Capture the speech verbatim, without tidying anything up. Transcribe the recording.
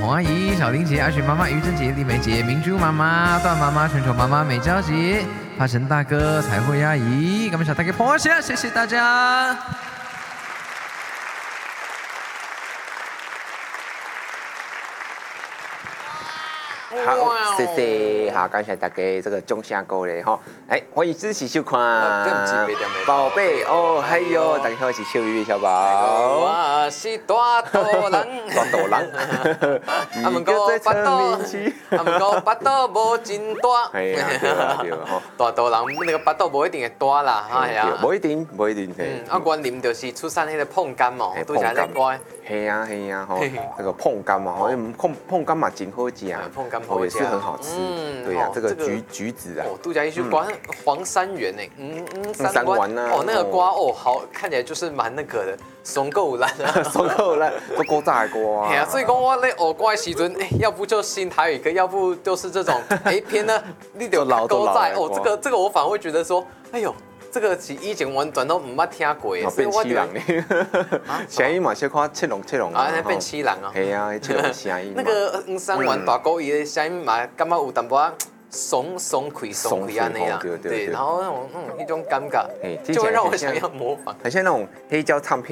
洪阿姨、小玲姐、阿雪妈妈、于珍姐、丽梅姐、明珠妈妈、段妈妈、春球妈妈、美娇姐、帕神大哥、彩绘阿姨，感谢大家捧下，谢谢大家。 好，谢谢，好，感谢大家这个掌声鼓励哈。哎，欢迎支持收看《宝贝哦嘿哟》，大家好，我是小鱼小宝。 我是大肚人， 大肚人， 啊，不过巴肚，啊，不过巴肚无真大。 哎呀，对啦对啦吼。 大肚人那个巴肚无一定会大啦，哎呀。 无一定，无一定。 嗯，啊，原林就是出产迄个碰柑哦，拄则咧乖。 嘿呀嘿呀吼，那个碰柑嘛，吼，碰碰柑嘛，真好吃啊， 碰柑好也是很好吃。嗯，对呀，这个橘橘子啊， 哦，杜家一去瓜黄山园呢，嗯嗯， 三湾啊， 哦，那个瓜哦，好看起来就是蛮那个的，松够烂啊， 松够烂，都古早的瓜。 哎呀，所以讲我咧学瓜的时阵，哎，要不就新台语歌，要不就是这种哎偏呢，你就老古早哦，这个这个我反而会觉得说，哎呦。这个是以前完全都唔捌听过的， 所以我就声音嘛，小看七龙七龙啊，那变七龙啊， 系啊，七龙声音。 那个黄山湾大鼓伊的声音嘛，感觉有淡薄松松开松开安尼啊，对，然后那种那种一种感觉，就会让我想要模仿， 很像那种黑胶唱片。